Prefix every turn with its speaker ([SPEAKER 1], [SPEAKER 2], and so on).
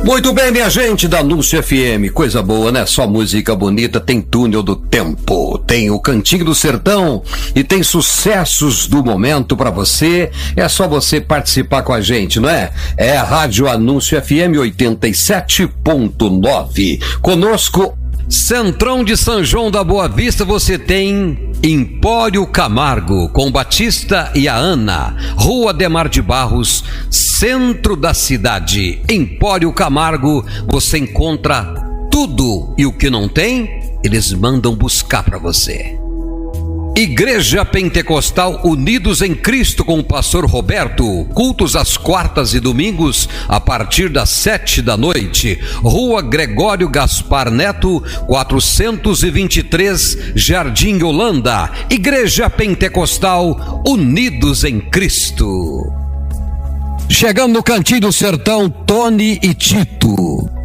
[SPEAKER 1] Muito bem, minha gente da Anúncio FM, coisa boa, né? Só música bonita, tem Túnel do Tempo, tem o Cantinho do Sertão e tem sucessos do momento pra você. É só você participar com a gente, não é? É a Rádio Anúncio FM 87.9. Conosco, Centrão de São João da Boa Vista, você tem Empório Camargo, com Batista e a Ana, Rua Ademar de Barros, centro da cidade. Empório Camargo, você encontra tudo e o que não tem, eles mandam buscar para você. Igreja Pentecostal Unidos em Cristo com o pastor Roberto, cultos às quartas e domingos a partir das 7 da noite, Rua Gregório Gaspar Neto, 423, Jardim Holanda. Igreja Pentecostal Unidos em Cristo. Chegando no Cantinho do Sertão, Tony e Tito.